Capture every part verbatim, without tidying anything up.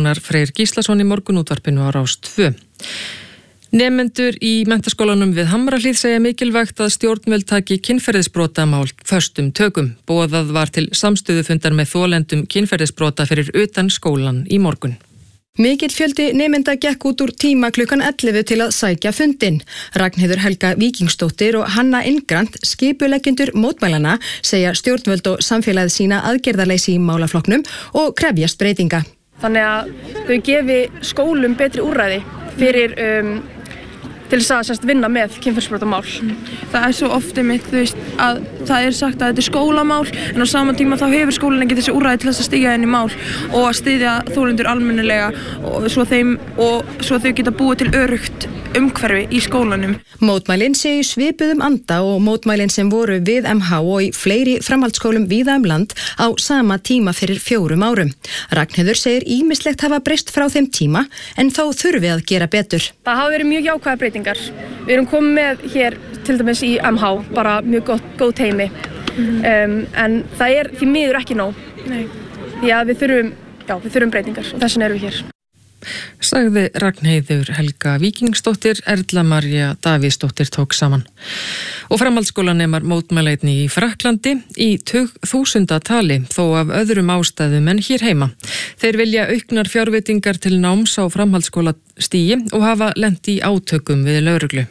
Rúnar Freyr Gíslason í morgunútvarpinu á Rás tvö. Nemendur í menntaskólanum við Hamrahlíð segja mikilvægt að stjórnvöld taki kynferðisbrotamál föstum tökum. Boðað var til samstöðufundar með þolendum kynferðisbrota fyrir utan skólan í morgun. Mikill fjöldi nemenda gekk út úr tíma klukkan ellefu til að sækja fundinn. Ragnheiður Helga Víkingsdóttir og Hanna Ingrand, skipuleggjendur mótmælana, segja stjórnvöld og samfélagið sína aðgerðarleysi í málaflokknum og krefjast breytinga. Þannig að þau gefi skólum betri úrræði fyrir um, til þess að sérst, vinna með kynferðisbrotamál. Það er svo oft einmitt, þú veist, að það er sagt að þetta er skólamál en á sama tíma þá hefur skólinn ekki þessi úrræði til þess að stíga inn í mál og að styðja þolendur almennilega og svo, þeim, og svo þau geta búið til öruggt umhverfi í skólanum. Mótmælin séu í svipuðum anda og mótmælin sem voru við M H og í fleiri framhaldsskólum víða um land á sama tíma fyrir fjórum árum. Ragnheiður segir ýmislegt hafa breyst frá þeim tíma en þó þurfi að gera betur. Það hafa verið mjög jákvæðar breytingar. Við erum komið með hér til dæmis í M H bara mjög gott, góð teymi mm-hmm. um, en það er því miður ekki nóg. Nei. Því að við þurfum, já, við þurfum breytingar og þess vegna erum við hér. Sagði Ragnheiður Helga Víkingsdóttir, Erla María Davíðsdóttir tók saman. Og framhaldsskólanemar mótmæla einnig í Frakklandi í þúsundatali þó af öðrum ástæðum en hér heima. Þeir vilja auknar fjárveitingar til náms á framhaldsskólastigi og hafa lent í átökum við lögreglu.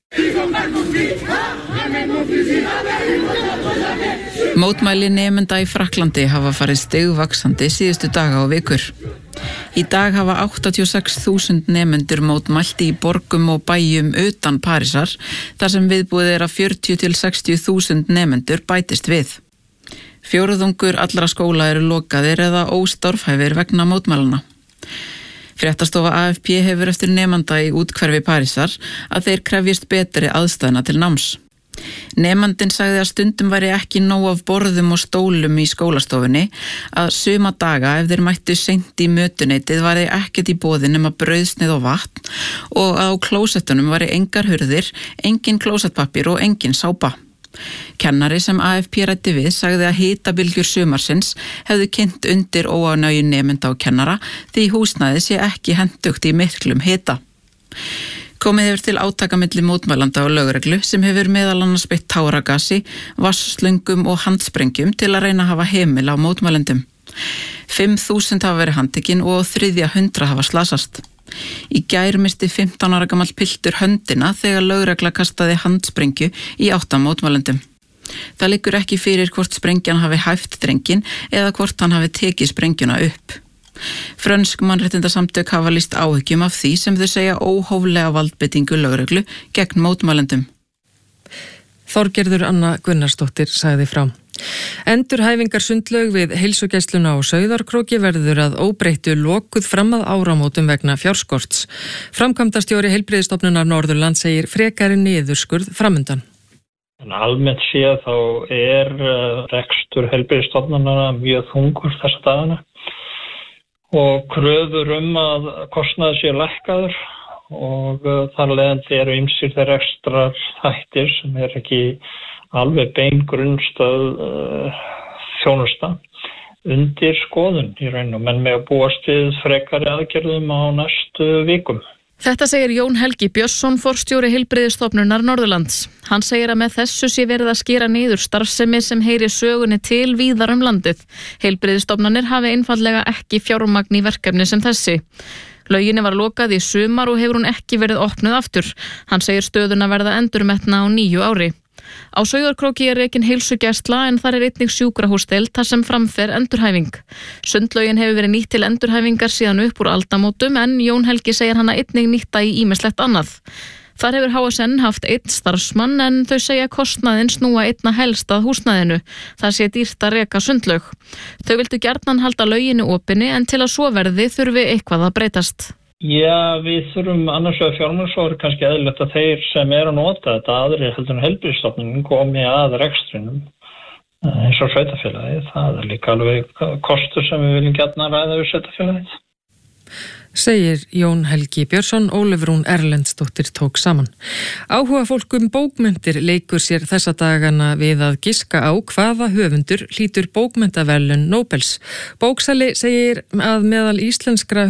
Mótmæli nemenda í Frakklandi hafa farið stigvaxandi síðustu daga og vikur. Í dag hafa áttatíu og sex þúsund nemendur mótmælt í borgum og bæjum utan Parísar, þar sem viðbúið er að fjörutíu til sextíu þúsund nemendur bætist við. Fjórðungur allra skóla eru lokaðir eða óstarfhæfir vegna mótmælana. Fréttastofa A F P hefur eftir nemanda í úthverfi Parísar að þeir krefjist betri aðstæðna til náms. Nemandinn sagði að stundum væri ekki nóg af borðum og stólum í skólastofunni, að suma daga ef þeir mættu seint í mötuneytið væri ekkert í boði nema brauðsneið og vatn og að á klósettunum væri engar hurðir, engin klósettpappír og engin sápa. Kennari sem A F P ræddi við sagði að hitabylgjur sumarsins hefðu kynnt undir óánægju nemenda og kennara því húsnæði sé ekki hentugt í miklum hita. Komið hefur til átaka milli mótmælanda og lögreglu sem hefur meðal annars beitt táragasi, vatnsslöngum og handsprengjum til að reyna að hafa hemil á mótmælendum. Fimm þúsund hafa verið handtekin og þriðja hundra hafa slasast. Í gær misti fimmtán ára gamall piltur höndina þegar lögregla kastaði handsprengju í átta mótmælendum. Það liggur ekki fyrir hvort sprengjan hafi hæft drenginn eða hvort hann hafi tekið sprengjuna upp. Frönsk mannréttindasamtök hafa lýst áhyggjum af því sem þau segja óhóflega valdbeitingu lögreglu gegn mótmælendum. Þorgerður Anna Gunnarsdóttir sagði frá. Endurhæfingar sundlaug við heilsugæsluna á Sauðárkróki verður að óbreyttu lokuð fram að áramótum vegna fjárskorts. Framkvæmdastjóri Heilbrigðisstofnunar Norðurlands segir frekari niðurskurð framundan. En almennt séð þá er rekstur heilbrigðisstofnanna mjög þungur þessa dagana. Og kröfur um að kostnaður sé lækkaður og þar leiðandi eru ýmsir þeir ekstra þættir sem er ekki alveg bein grunnstöð uh, þjónusta undir skoðun í raun og menn með að búast við frekari aðgerðum á næstu vikum. Þetta segir Jón Helgi Björnsson, forstjóri Heilbrigðisstofnunar Norðurlands. Hann segir að með þessu sé verið að skera niður starfsemi sem heyri sögunni til víðar um landið. Heilbrigðisstofnanir hafi einfaldlega ekki fjármagn í verkefni sem þessi. Lauginni var lokað í sumar og hefur hún ekki verið opnuð aftur. Hann segir stöðuna verða endurmetna á nýju ári. Á Sauðárkróki er rekin heilsugæsla en þar er einnig sjúkrahúsdeild þar sem framfer endurhæfing. Sundlaugin hefur verið nýtt til endurhæfingar síðan upp úr aldamótum en Jón Helgi segir hana einnig nýtta í ýmislegt annað. Þar hefur H S N haft einn starfsmann en þau segja kostnaðinn snúa einna helst að húsnæðinu. Það sé dýrt að reka sundlaug. Þau vildu gjarnan halda lauginni opinni en til að svo verði þurfi eitthvað að breytast. Já, við þurfum annars vegar fjármagnsfóri kannski eðlilegt að þeir sem er að nota þetta aðrir heldur en heilbrigðisstofnunin komi að rekstrinum eins og sveitarfélagið. Það er líka alveg kostur sem við viljum gjarna ræða við sveitarfélagið. Segir Jón Helgi Björnsson, Ólöf Rún Erlendsdóttir tók saman. Áhuga fólk um bókmenntir leikur sér þessa dagana við að giska á hvaða höfundur hlýtur bókmenntaverðlaun Nóbels. Bóksali segir að meðal íslenskra